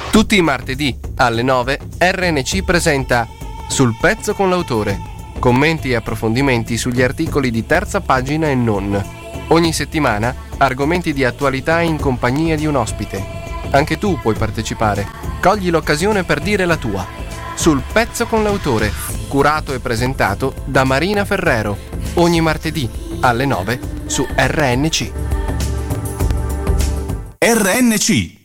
Tutti i martedì alle 9 RNC presenta Sul pezzo con l'autore. Commenti e approfondimenti sugli articoli di terza pagina e non. Ogni settimana argomenti di attualità in compagnia di un ospite. Anche tu puoi partecipare. Cogli l'occasione per dire la tua. Sul pezzo con l'autore, curato e presentato da Marina Ferrero. Ogni martedì alle 9 su RNC. RNC